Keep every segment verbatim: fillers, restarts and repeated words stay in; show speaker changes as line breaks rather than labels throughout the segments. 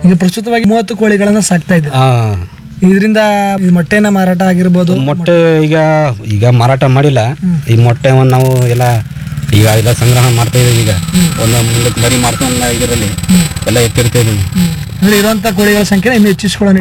ಈಗ ಪ್ರಸ್ತುತವಾಗಿ ಮೂವತ್ತು ಕೋಳಿಗಳನ್ನ ಸಾಕ್ತಾ ಇದ್ದೀವಿ. ಇದರಿಂದ ಮೊಟ್ಟೆನ ಮಾರಾಟ ಆಗಿರ್ಬೋದು.
ಮೊಟ್ಟೆ ಈಗ ಈಗ ಮಾರಾಟ ಮಾಡಿಲ್ಲ. ಈ ಮೊಟ್ಟೆವನ್ನು ನಾವು ಎಲ್ಲ ಈಗ ಎಲ್ಲ ಸಂಗ್ರಹ ಮಾಡ್ತಾ ಇದ್ದೀವಿ. ಈಗ ಒಂದು ಮುಂದಕ್ಕೆ ಮರಿ ಮಾಡ್ಕೊಂಡು ಇದರಲ್ಲಿ ಎಲ್ಲ ಎತ್ತಿರ್ತಾ ಇದ್ದೀವಿ.
ಅಂದ್ರೆ ಇರುವಂತ ಕೋಳಿಗಳ ಸಂಖ್ಯೆ ಇನ್ನು ಹೆಚ್ಚಿಸ್ಕೊಳ್ಳೋಣ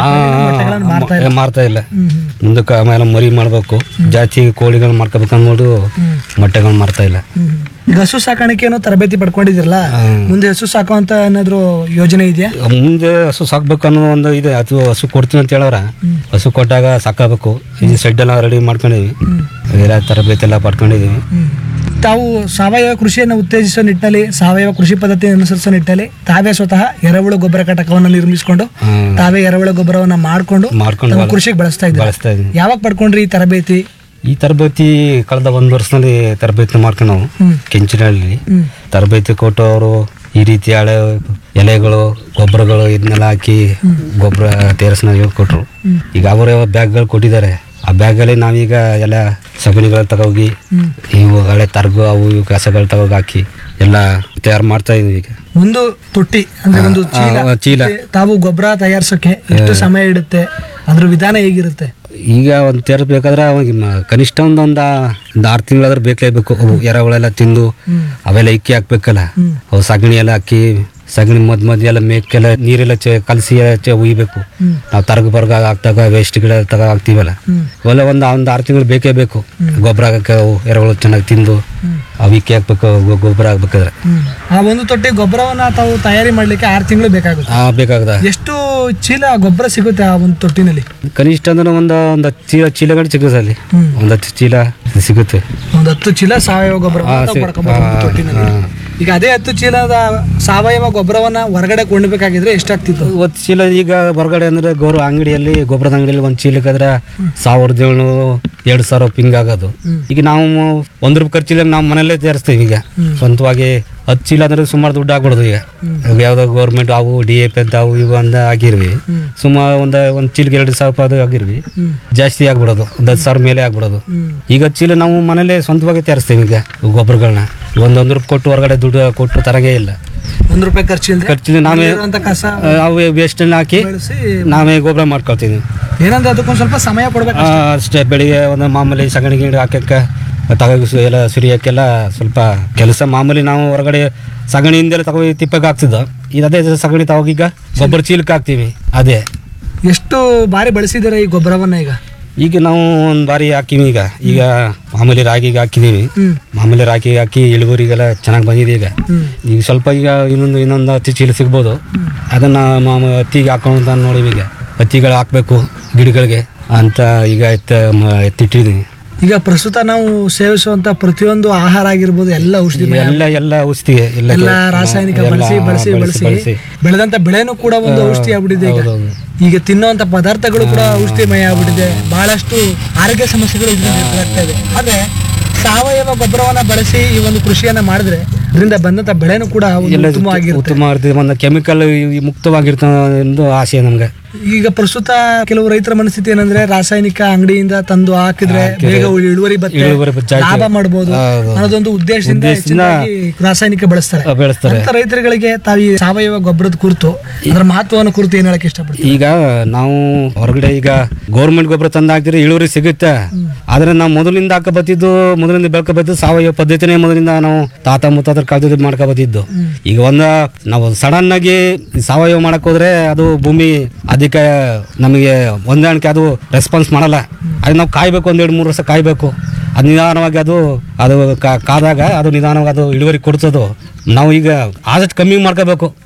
ಮಾರ್ತಾ ಇಲ್ಲ. ಮುಂದಕ್ಕೆ ಆಮೇಲೆ ಮರಿ ಮಾಡ್ಬೇಕು, ಜಾಸ್ತಿ ಕೋಳಿಗಳು ಮಾಡ್ಕೋಬೇಕು ಅಂದ್ಬಿಟ್ಟು ಮೊಟ್ಟೆಗಳು ಮಾರ್ತಾ ಇಲ್ಲ.
ಈಗ ಹಸು ಸಾಕಾಣಿಕೆ ಏನೋ ತರಬೇತಿ ಪಡ್ಕೊಂಡಿದಿರಲ್ಲ, ಮುಂದೆ ಹಸು ಸಾಕುವಂತ ಏನಾದ್ರು ಯೋಜನೆ ಇದೆಯಾ?
ಮುಂದೆ ಹಸು ಸಾಕ್ಬೇಕು ಅನ್ನೋ ಒಂದು ಇದೆ. ಅದು ಹಸು ಕೊಡ್ತೀವಿ ಅಂತ ಹೇಳವ್ರ, ಹಸು ಕೊಟ್ಟಾಗ ಸಾಕಬೇಕು. ಈ ಸೆಡ್ ಎಲ್ಲ ರೆಡಿ ಮಾಡ್ಕೊಂಡಿವಿ, ಎಲ್ಲ ತರಬೇತಿ ಎಲ್ಲ ಪಡ್ಕೊಂಡಿದೀವಿ.
ತಾವು ಸಾವಯವ ಕೃಷಿಯನ್ನು ಉತ್ತೇಜಿಸುವ ನಿಟ್ಟಿನಲ್ಲಿ, ಸಾವಯವ ಕೃಷಿ ಪದ್ಧತಿ ಅನುಸರಿಸುವ ನಿಟ್ಟಿನಲ್ಲಿ ತಾವೇ ಸ್ವತಃ ಎರೆಹುಳು ಗೊಬ್ಬರ ಘಟಕವನ್ನು ನಿರ್ಮಿಸಿಕೊಂಡು ತಾವೇ ಎರೆಹುಳು ಗೊಬ್ಬರವನ್ನ ಮಾಡ್ಕೊಂಡು ಮಾಡ್ಕೊಂಡು ಕೃಷಿಗೆ ಬಳಸ್ತಾ ಇದ್ದೀವಿ. ಯಾವಾಗ ಪಡ್ಕೊಂಡ್ರಿ ಈ ತರಬೇತಿ?
ಈ ತರಬೇತಿ ಕಳೆದ ಒಂದು ವರ್ಷದಲ್ಲಿ ತರಬೇತಿ ಮಾಡ್ಕೊಂಡು ನಾವು ಕೆಂಚಿನಲ್ಲಿ ತರಬೇತಿ ಕೊಟ್ಟು ಅವರು ಈ ರೀತಿ ಹಳೆ ಎಲೆಗಳು ಗೊಬ್ಬರಗಳು ಇದನ್ನೆಲ್ಲ ಹಾಕಿ ಗೊಬ್ಬರ ತೇರಿಸ್ನ ಕೊಟ್ರು. ಈಗ ಅವರೇ ಬ್ಯಾಗ್ಗಳು ಕೊಟ್ಟಿದ್ದಾರೆ. ಆ ಬ್ಯಾಗಲ್ಲಿ ನಾವೀಗ ಎಲ್ಲ ಸಗಣಿಗಳು ತಗೋಗಿ ಇವು ಹಳೆ ತರ್ಗು ಅವು ಇವು ಕಸಗಳು ತಗೋಗಿ ಹಾಕಿ ಎಲ್ಲ ತಯಾರು ಮಾಡ್ತಾ ಇದೀವಿ. ಈಗ
ಒಂದು ತೊಟ್ಟಿ ಅಂದ್ರೆ ಒಂದು
ಚೀಲ
ತಾವು ಗೊಬ್ಬರ ತಯಾರಿಸೋಕೆ ಎಷ್ಟು ಸಮಯ ಹಿಡುತ್ತೆ? ಅದ್ರ ವಿಧಾನ ಹೇಗಿರುತ್ತೆ?
ಈಗ ಒಂದು ತೇರಿಸ್ಬೇಕಾದ್ರೆ ಕನಿಷ್ಠ ಒಂದೊಂದು ಒಂದು ಆರು ತಿಂಗಳಾದ್ರೂ ಬೇಕೇಬೇಕು. ಅವು ಎರೆಹುಳೆಲ್ಲ ತಿಂದು ಅವೆಲ್ಲ ಇಕ್ಕಿ ಹಾಕ್ಬೇಕಲ್ಲ, ಅವು ಸಗಣಿ ಎಲ್ಲ ಹಾಕಿ ಸಗಣಿ ಮದ್ ಮಧ್ಯ ಎಲ್ಲ ಮೇಕೆಲ್ಲ ನೀರೆಲ್ಲ ಕಲಸಿ ಉಯ್ಬೇಕು. ನಾವು ತರಗ ಬರ್ಗ ಹಾಕ್ದಾಗ ವೇಸ್ಟ್ ಗಿಡ ತಗ ಹಾಕ್ತಿವಲ್ಲ, ಅವೆಲ್ಲ ಒಂದು ಒಂದು ಆರು ತಿಂಗಳು ಬೇಕೇ ಬೇಕು. ಗೊಬ್ಬರ ಹಾಕಕ್ಕೆ ಅವು ಎರೆಹುಳು ಚೆನ್ನಾಗಿ ತಿಂದು ಅವು ಇಕ್ಕಿ ಹಾಕ್ಬೇಕು. ಗೊಬ್ಬರ ಹಾಕ್ಬೇಕಾದ್ರೆ
ಆ ಒಂದು ತೊಟ್ಟಿ ಗೊಬ್ಬರವನ್ನ ತಾವು ತಯಾರಿ ಮಾಡ್ಲಿಕ್ಕೆ ಆರು ತಿಂಗಳು ಬೇಕಾಗುತ್ತೆ.
ಹಾ ಬೇಕಾಗದ.
ಎಷ್ಟು ಚೀಲ ಗೊಬ್ಬರ ಸಿಗುತ್ತೆ ಆ ಒಂದು ತೊಟ್ಟಿನಲ್ಲಿ?
ಕನಿಷ್ಠ ಅಂದ್ರೆ ಒಂದು ಒಂದು ಚೀಲ ಚೀಲಗಳು ಸಿಗುತ್ತೆ ಅಲ್ಲಿ, ಒಂದು ಹತ್ತು ಚೀಲ ಸಿಗುತ್ತೆ.
ಒಂದು ಹತ್ತು ಚೀಲ ಸಾವಯವ ಗೊಬ್ಬರ ತೊಟ್ಟಿನಲ್ಲಿ. ಈಗ ಅದೇ ಹತ್ತು ಚೀಲದ ಸಾವಯವ ಗೊಬ್ಬರವನ್ನ ಹೊರಗಡೆ ಕೊಂಡ್ಬೇಕಾಗಿದ್ರೆ ಎಷ್ಟಾಗ್ತಿತ್ತು?
ಒಂದು ಚೀಲ ಈಗ ಹೊರಗಡೆ ಅಂದ್ರೆ ಗೌರವ ಅಂಗಡಿಯಲ್ಲಿ ಗೊಬ್ಬರದ ಅಂಗಡಿಯಲ್ಲಿ ಒಂದು ಚೀಲಕ್ಕಾದ್ರೆ ಸಾವಿರದ ಏಳ್ನೂರು ಎರಡು ಸಾವಿರ ಪಿಂಗ್ ಆಗೋದು. ಈಗ ನಾವು ಒಂದ್ ರೂಪಾಯಿ ಖರ್ಚಿಲ್ಲ ನಾವು ಮನೆಯಲ್ಲೇ ತಯಾರಿಸ್ತೀವಿ. ಈಗ ಸ್ವಂತವಾಗಿ ಹತ್ತು ಚೀಲ ಅಂದ್ರೆ ಸುಮಾರು ದುಡ್ಡು ಆಗ್ಬಿಡೋದು. ಈಗ ಯಾವ್ದೋ ಗೌರ್ಮೆಂಟ್ ಅವು ಡಿ ಎ ಪಿ ಅಂತ ಅವು ಇವು ಅಂದ ಆಗಿರ್ವಿ, ಸುಮಾರು ಒಂದ್ ಒಂದ್ ಚೀಲಕ್ಕೆ ಎರಡು ಸಾವಿರ ರೂಪಾಯಿ ಆಗಿರ್ವಿ, ಜಾಸ್ತಿ ಆಗ್ಬಿಡೋದು. ಒಂದ್ ಹತ್ತು ಸಾವಿರ ಮೇಲೆ ಆಗ್ಬಿಡೋದು. ಈಗ ಚೀಲ ನಾವು ಮನೇಲೆ ಸ್ವಂತವಾಗಿ ತಯಾರಿಸ್ತೀವಿ. ಈಗ ಗೊಬ್ಬರಗಳನ್ನ ಒಂದೊಂದು ರೂಪಾಯಿ ಕೊಟ್ಟು ಹೊರಗಡೆ ದುಡ್ಡು ಕೊಟ್ಟು ತರಗೇ ಇಲ್ಲ.
ಒಂದ್ ರೂಪಾಯಿ ಖರ್ಚಿಲ್ಲ
ಖರ್ಚಿಲ್ಲ ನಾವೇ ಅವು ವೇಸ್ಟ್ ಹಾಕಿ ನಾವೇ ಗೊಬ್ಬರ ಮಾಡ್ಕೊಳ್ತೀವಿ.
ಏನಂದ್ರೆ ಅದಕ್ಕೊಂದು ಸ್ವಲ್ಪ ಸಮಯ ಕೊಡ್ಬೇಕು
ಅಷ್ಟೇ. ಬೆಳಿಗ್ಗೆ ಒಂದು ಮಾಮೂಲಿ ಸಗಣಿ ಗಿಡ ಹಾಕಕ್ಕೆ ತಗೋ ಎಲ್ಲ ಸುರಿಯೋಕ್ಕೆಲ್ಲ ಸ್ವಲ್ಪ ಕೆಲಸ ಮಾಮೂಲಿ. ನಾವು ಹೊರಗಡೆ ಸಗಣಿಯಿಂದಲೇ ತಗೋ ತಿಪ್ಪಕ್ಕೆ ಹಾಕ್ತಿದ್ದೋ, ಈಗ ಅದೇ ಸಗಣಿ ತಗೋಗೀಗ ಗೊಬ್ಬರ ಚೀಲಕ್ಕೆ ಹಾಕ್ತೀವಿ. ಅದೇ
ಎಷ್ಟು ಬಾರಿ ಬಳಸಿದಾರೆ ಈ ಗೊಬ್ಬರವನ್ನ? ಈಗ
ಈಗ ನಾವು ಒಂದು ಬಾರಿ ಹಾಕಿವಿ. ಈಗ ಈಗ ಮಾಮೂಲಿ ರಾಗಿಗೆ ಹಾಕಿದೀವಿ. ಮಾಮೂಲಿ ರಾಗಿ ಹಾಕಿ ಇಳುವರಿಗೆಲ್ಲ ಚೆನ್ನಾಗಿ ಬಂದಿದೆ. ಈಗ ಈಗ ಸ್ವಲ್ಪ ಈಗ ಇನ್ನೊಂದು ಇನ್ನೊಂದು ಹತ್ತಿ ಚೀಲ ಸಿಗ್ಬೋದು. ಅದನ್ನ ಮಾಮ ಹತ್ತಿಗೆ ಹಾಕೊಂಡು ನೋಡಿವಿ. ಈಗ ಹತ್ತಿಗಳು ಹಾಕ್ಬೇಕು ಗಿಡಗಳಿಗೆ ಅಂತ ಈಗ ಎತ್ತ ಎತ್ತಿಟ್ಟಿದೀವಿ.
ಈಗ ಪ್ರಸ್ತುತ ನಾವು ಸೇವಿಸುವಂತ ಪ್ರತಿಯೊಂದು ಆಹಾರ ಆಗಿರ್ಬೋದು ಎಲ್ಲ ಔಷಧಿ
ಎಲ್ಲ ಎಲ್ಲ ಔಷಧಿಗೆ
ಎಲ್ಲ ರಾಸಾಯನಿಕ ಬಳಸಿ ಬಳಸಿ ಬಳಸಿ ಬೆಳೆದಂತ ಬೆಳೆನೂ ಕೂಡ ಒಂದು ಔಷಧಿ ಆಗ್ಬಿಟ್ಟಿದೆ. ಈಗ ಈಗ ತಿನ್ನುವಂತ ಪದಾರ್ಥಗಳು ಕೂಡ ಔಷಧಿಮಯ ಆಗ್ಬಿಟ್ಟಿದೆ. ಬಹಳಷ್ಟು ಆರೋಗ್ಯ ಸಮಸ್ಯೆಗಳು ಎದುರಾಗ್ತಾ ಇದೆ. ಆದ್ರೆ ಸಾವಯವ ಗೊಬ್ಬರವನ್ನ ಬಳಸಿ ಈ ಒಂದು ಕೃಷಿಯನ್ನ ಮಾಡಿದ್ರೆ ಇದರಿಂದ ಬಂದಂತ ಬೆಳೆನೂ ಕೂಡ ಉತ್ತಮವಾಗಿರುತ್ತೆ.
ಒಂದು ಕೆಮಿಕಲ್ ಮುಕ್ತವಾಗಿರ್ತಾವೆ ಎಂದು ಆಸೆ ನಮ್ಗೆ.
ಈಗ ಪ್ರಸ್ತುತ ಕೆಲವು ರೈತರ ಮನಸ್ಥಿತಿ ಏನಂದ್ರೆ ರಾಸಾಯನಿಕ ಅಂಗಡಿಯಿಂದ ತಂದು ಹಾಕಿದ್ರೆ ಬೇಗ ಇಳುವರಿ ಬರುತ್ತೆ, ಲಾಭ ಮಾಡಬಹುದು ಅನ್ನೋದೊಂದು ಉದ್ದೇಶದಿಂದ ರಾಸಾಯನಿಕ ಬಳಸ್ತಾರೆ. ಅಂತ ರೈತರುಗಳಿಗೆ ತಾವು ಸಾವಯವ ಗೊಬ್ಬರದ ಕುರಿತು ಅದರ ಮಹತ್ವವನ್ನು ಕುರಿತು ಏನ್ ಹೇಳಕ್ ಇಷ್ಟಪಡ್ತೀವಿ?
ಈಗ ನಾವು ಹೊರಗಡೆ ಈಗ ಗೌರ್ಮೆಂಟ್ ಗೊಬ್ಬರ ತಂದು ಹಾಕಿದ್ರೆ ಇಳುವರಿ ಸಿಗುತ್ತೆ. ಆದ್ರೆ ನಾವು ಮೊದಲಿಂದ ಹಾಕ ಬತ್ತಿದ್ದು ಮೊದಲಿಂದ ಬೆಳ್ಕ ಬತ್ತಿದ್ದು ಸಾವಯವ ಪದ್ಧತಿನೇ ಮೊದಲಿಂದ ನಾವು ತಾತ ಮುತ್ತಾತರ ಕಾಲದಲ್ಲಿ ಮಾಡ್ಕೊ ಬತ್ತಿದ್ದು. ಈಗ ಒಂದ ನಾವು ಸಡನ್ ಆಗಿ ಸಾವಯವ ಮಾಡಕ್ ಹೋದ್ರೆ ಅದು ಭೂಮಿ ಅದಕ್ಕೆ ನಮಗೆ ಹೊಂದಾಣಿಕೆ ಅದು ರೆಸ್ಪಾನ್ಸ್ ಮಾಡಲ್ಲ. ಅದು ನಾವು ಕಾಯ್ಬೇಕು, ಒಂದೆರಡು ಮೂರು ವರ್ಷ ಕಾಯ್ಬೇಕು. ಅದು ನಿಧಾನವಾಗಿ ಅದು ಅದು ಕಾದಾಗ ಅದು ನಿಧಾನವಾಗಿ ಅದು ಇಳುವರಿ ಕೊಡ್ತದೋ. ನಾವು ಈಗ ಆದಷ್ಟು ಕಮ್ಮಿ ಮಾಡ್ಕೋಬೇಕು.